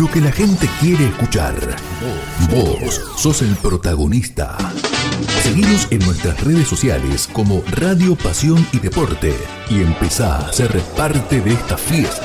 lo que la gente quiere escuchar. Vos sos el protagonista. Seguinos en nuestras redes sociales como Radio Pasión y Deporte y empezá a ser parte de esta fiesta.